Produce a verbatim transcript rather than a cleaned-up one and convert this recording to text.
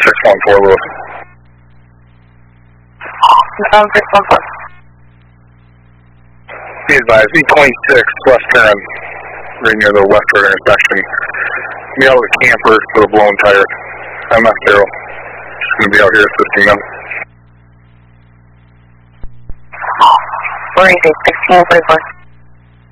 six one four Lewis. Seven six one four. Be advised, V twenty-six, left turn, right near the westward intersection. Be out of the camper with a blown tire. M F zero. Just going to be out here assisting them. four eight six, sixteen forty-four.